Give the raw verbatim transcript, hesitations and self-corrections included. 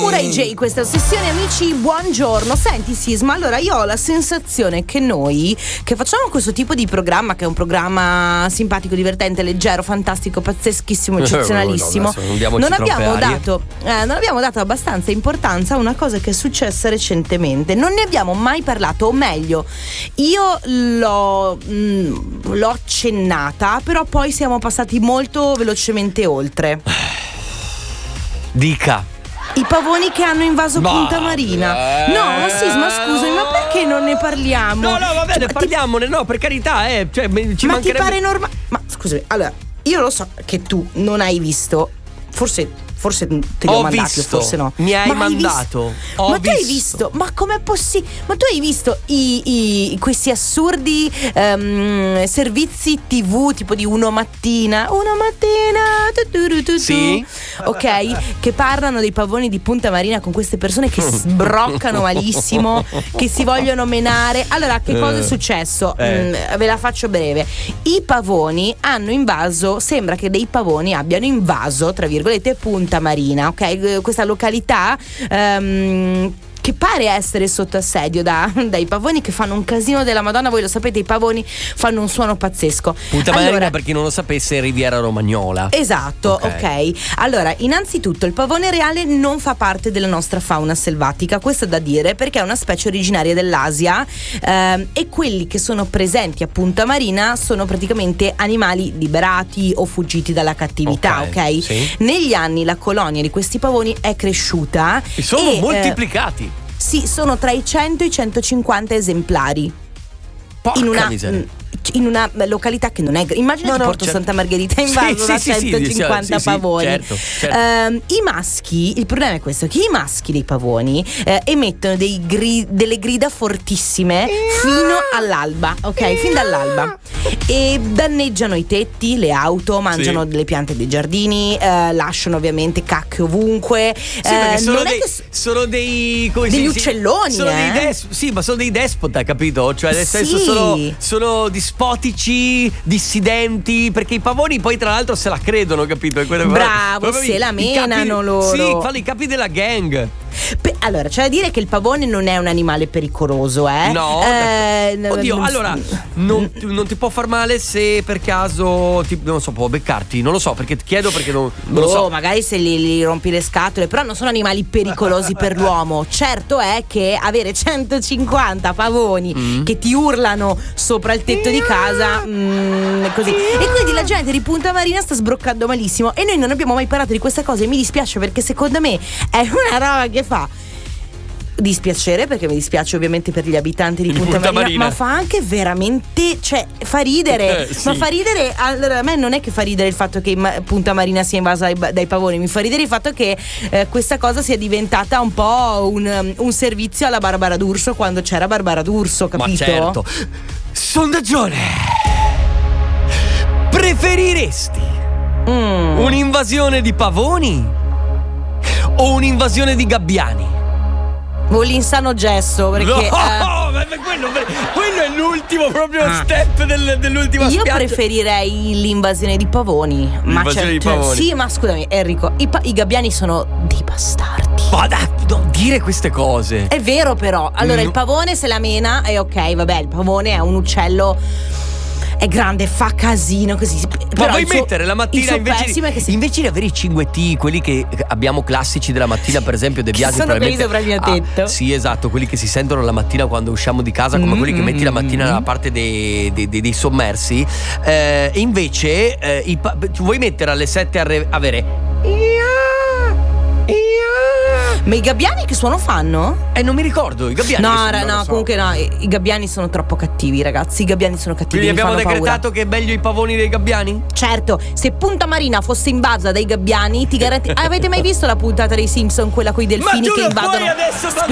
Samurai J, questa è Ossessione, amici, buongiorno. Senti Sisma, allora io ho la sensazione che noi che facciamo questo tipo di programma, che è un programma simpatico, divertente, leggero, fantastico, pazzeschissimo, eccezionalissimo, no, no, non abbiamo dato eh, non abbiamo dato abbastanza importanza a una cosa che è successa recentemente. Non ne abbiamo mai parlato, o meglio, io l'ho mh, l'ho accennata, però poi siamo passati molto velocemente oltre. Dica. I pavoni che hanno invaso ma, Punta Marina. No, ma Sisma, scusami, ma perché non ne parliamo? No, no, va bene, cioè, parliamone, ti... no, per carità, eh. Cioè, ci ma mancherebbe... ti pare normale? Ma scusami, allora, io lo so che tu non hai visto, forse forse te li ho, ho mandati visto. O forse no. Mi hai ma mandato hai ho ma visto. tu hai visto? Ma com'è possibile? Ma tu hai visto i, i, questi assurdi um, servizi tivù tipo di Uno Mattina Uno Mattina tu, tu, tu, tu, sì. Ok, che parlano dei pavoni di Punta Marina con queste persone che sbroccano malissimo, che si vogliono menare. Allora, che cosa è successo? Eh. Mm, ve la faccio breve. I pavoni hanno invaso, sembra che dei pavoni abbiano invaso, tra virgolette, Punta Marina, ok? Questa località um, che pare essere sotto assedio da, dai pavoni che fanno un casino della Madonna. Voi lo sapete, i pavoni fanno un suono pazzesco. Punta allora, Marina, per chi non lo sapesse, è Riviera Romagnola. Esatto, ok. ok. Allora, innanzitutto il pavone reale non fa parte della nostra fauna selvatica, questo è da dire, perché è una specie originaria dell'Asia, ehm, e quelli che sono presenti a Punta Marina sono praticamente animali liberati o fuggiti dalla cattività, ok? okay? Sì. Negli anni la colonia di questi pavoni è cresciuta e sono e, moltiplicati. Eh, Sì, sono tra i cento e i centocinquanta esemplari. Porca in una, miseria. in una località che non è. Immaginati no, no, Porto certo. Santa Margherita invaso sì, da sì, centocinquanta sì, pavoni. Sì, certo, certo. Uh, I maschi, il problema è questo: che i maschi dei pavoni eh, emettono dei gri- delle grida fortissime fino all'alba, ok? Fin dall'alba. E danneggiano i tetti, le auto, mangiano sì. delle piante dei giardini, eh, lasciano ovviamente cacche ovunque. Sì, perché eh, sono, non dei, è che sono dei come degli si, uccelloni, sono eh? dei des- sì, ma sono dei despota, capito? Cioè, nel sì. senso, sono, sono dispotici, dissidenti, perché i pavoni poi tra l'altro se la credono, capito? Bravo, se la menano capi, loro. Sì, fanno i capi della gang. Pe- allora, c'è da dire che il pavone non è un animale pericoloso, eh? No, eh, oddio, non, allora non, non ti può far male se per caso ti, non so, può beccarti, non lo so, perché ti chiedo perché non, non oh, lo so. Magari se gli, gli rompi le scatole, però non sono animali pericolosi per l'uomo. Certo è che avere centocinquanta pavoni mm. che ti urlano sopra il tetto di casa, mm, così. E quindi la gente di Punta Marina sta sbroccando malissimo e noi non abbiamo mai parlato di questa cosa e mi dispiace, perché secondo me è una roba che fa dispiacere, perché mi dispiace ovviamente per gli abitanti di Punta, Punta Marina, Marina, ma fa anche veramente, cioè fa ridere, eh, sì. ma fa ridere. Allora, a me non è che fa ridere il fatto che Punta Marina sia invasa dai, dai pavoni, mi fa ridere il fatto che eh, questa cosa sia diventata un po' un, un servizio alla Barbara D'Urso quando c'era Barbara D'Urso, capito? Ma certo. Sondaggione: preferiresti mm. un'invasione di pavoni o un'invasione di gabbiani? L'insano gesso, perché no, eh, ma quello, quello è l'ultimo proprio ah. step del, dell'ultima io spiaggia. Preferirei l'invasione di pavoni. L'invasione ma cioè, di pavoni. Sì, ma scusami Enrico, i, pa- i gabbiani sono dei bastardi. Ma dai, non dire queste cose. È vero, però. Allora mm. il pavone se la mena e ok, vabbè, il pavone è un uccello, è grande, fa casino così. Ma però vuoi suo, mettere la mattina invece di, che si... invece di avere i cinguetti, quelli che abbiamo classici della mattina, per esempio De Biasi, sono quelli sopra il mio tetto. Ah, sì, esatto, quelli che si sentono la mattina quando usciamo di casa, come mm-hmm. quelli che metti la mattina nella parte dei, dei, dei, dei sommersi. E eh, invece eh, i, vuoi mettere alle sette a re, avere ma i gabbiani che suono fanno? Eh, non mi ricordo, i gabbiani. No, sono, ra, no, so. comunque no, i, i gabbiani sono troppo cattivi, ragazzi. I gabbiani sono cattivi. Quindi abbiamo decretato paura. che è meglio i pavoni dei gabbiani? Certo, se Punta Marina fosse invasa dai gabbiani, ti garantisco. Avete mai visto la puntata dei Simpson, quella con i delfini che invadono? Ma adesso